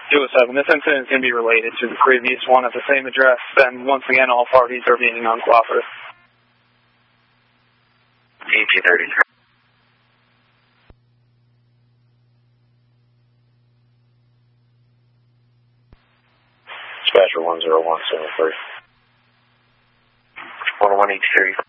207, this incident is going to be related to the previous one at the same address, and once again, all parties are being uncooperative. 1833. Dispatcher 10173. 11833.